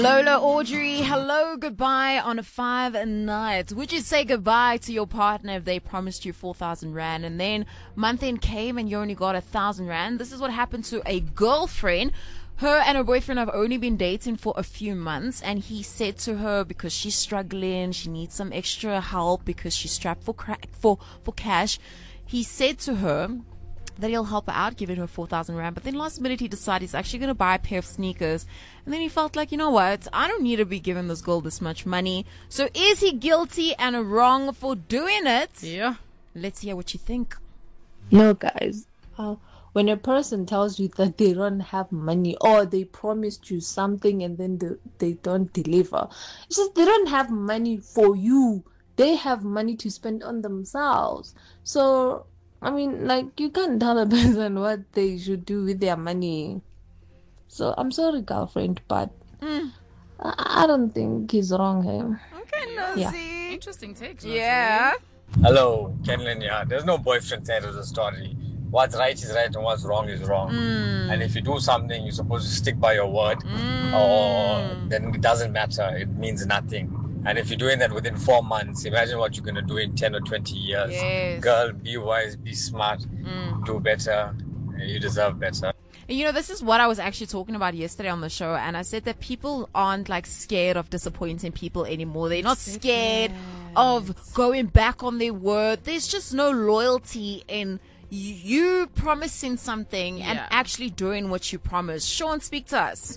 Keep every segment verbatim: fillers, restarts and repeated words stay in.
Lola Audrey, hello, goodbye on a five night. Would you say goodbye to your partner if they promised you four thousand rand and then month end came and you only got a thousand rand? This is what happened to a girlfriend. Her and her boyfriend have only been dating for a few months, and he said to her, because she's struggling, she needs some extra help because she's strapped for cra- for for cash. He said to her that he'll help her out, giving her four thousand rand. But then last minute he decided he's actually going to buy a pair of sneakers. And then he felt like, you know what? I don't need to be giving this girl this much money. So is he guilty and wrong for doing it? Yeah. Let's hear what you think. No, guys. Uh, when a person tells you that they don't have money or they promised you something and then they, they don't deliver, it's just they don't have money for you. They have money to spend on themselves. So I mean, like, you can't tell a person what they should do with their money. So, I'm sorry, girlfriend, but mm. I, I don't think he's wrong here. Okay, Nancy. Yeah. Interesting take. Yeah. Hello, Kenlin. Yeah, there's no boyfriend side of the story. What's right is right and what's wrong is wrong. Mm. And if you do something, you're supposed to stick by your word. Mm. Or then it doesn't matter. It means nothing. And if you're doing that within four months, imagine what you're going to do in ten or twenty years. Yes. Girl, be wise, be smart, mm. do better. You deserve better. You know, this is what I was actually talking about yesterday on the show. And I said that people aren't like scared of disappointing people anymore. They're not scared of going back on their word. There's just no loyalty in you promising something yeah. and actually doing what you promised. Sean, speak to us.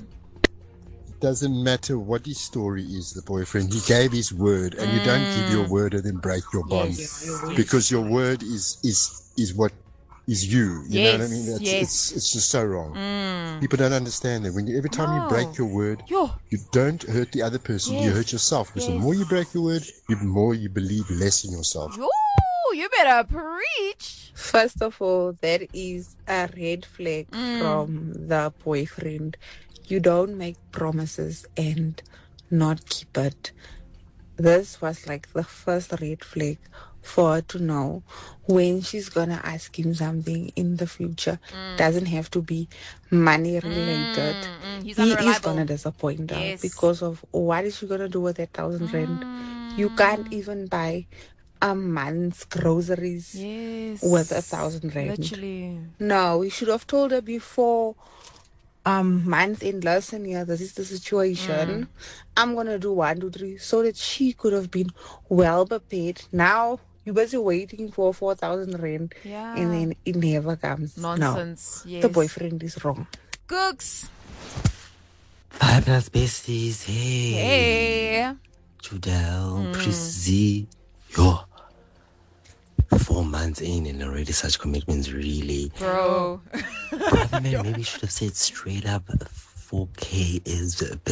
Doesn't matter what his story is, the boyfriend, he gave his word, and mm. you don't give your word and then break your bond. Yes. Because your word is is is what is you. You yes. know what I mean? That's, yes. it's it's just so wrong. Mm. People don't understand that. When you, every time no. you break your word, Yo. you don't hurt the other person, yes. you hurt yourself. Because yes. the more you break your word, the more you believe less in yourself. Yo, you better preach. First of all, that is a red flag mm. from the boyfriend. You don't make promises and not keep it. This was like the first red flag for her to know when she's gonna ask him something in the future. Mm. Doesn't have to be money related. Mm, mm, he's he is gonna disappoint her yes. because of what is she gonna do with that thousand mm. rand? You can't even buy a month's groceries yes. with a thousand rand. Literally. No, we should have told her before. Um, month in lesson here, this is the situation. Mm. I'm gonna do one, two, three, so that she could have been well prepared. Now you're busy waiting for four thousand rand, yeah. and then it never comes. Nonsense. No, yes. The boyfriend is wrong. Cooks. Five plus besties. Hey. Hey. Judel, mm. Prissy. Yo. Four months in and already such commitments, really. Bro. Brother man, maybe should have said straight up four K is